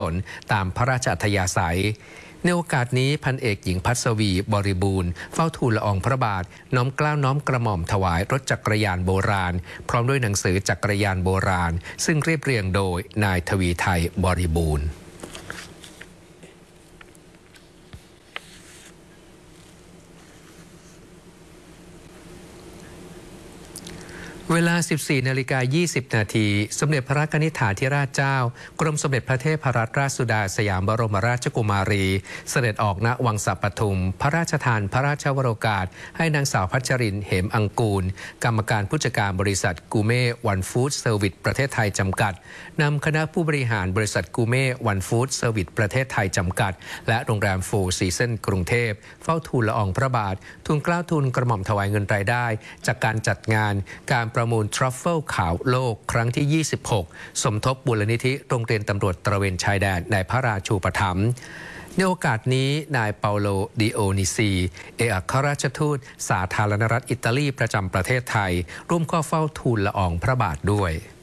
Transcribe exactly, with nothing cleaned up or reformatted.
ตามพระราชอัธยาศัยในโอกาสนี้พันเอกหญิงพัสวีบริบูรณ์เฝ้าทูลละอองพระบาทน้อมเกล้าน้อมกระหม่อมถวายรถจักรยานโบราณพร้อมด้วยหนังสือจักรยานโบราณซึ่งเรียบเรียงโดยนายทวีไทยบริบูรณ์เวลา สิบสี่นาฬิกายี่สิบนาทีสมเด็จพระกนิษฐาธิราชเจ้ากรมสมเด็จพระเทพรัตนราชสุดาสยามบรมราชกุมารีเสด็จออกณวังสะปทุมพระราชทานพระราชวโรกาสให้นางสาวพัชรินทร์เหมอังกูลกรรมการผู้จัดการบริษัทกูเม่วันฟู้ดเซอร์วิสประเทศไทยจำกัดนำคณะผู้บริหารบริษัทกูเม่วันฟู้ดเซอร์วิสประเทศไทยจำกัดและโรงแรมโฟร์ซีซันกรุงเทพเฝ้าทูลละอองพระบาททูลเกล้าทูลกระหม่อมถวายเงินรายได้จากการจัดงานการประมูลทรัฟเฟิลขาวโลกครั้งที่ยี่สิบหกสมทบมูลนิธิโรงเรียนตำรวจตระเวนชายแดนในพระราชูปถัมภ์ในโอกาสนี้นายเปาโลดิโอนิซีเอกอัครราชทูตสาธารณรัฐอิตาลีประจำประเทศไทยร่วมเข้าเฝ้าทูลละอองพระบาทด้วย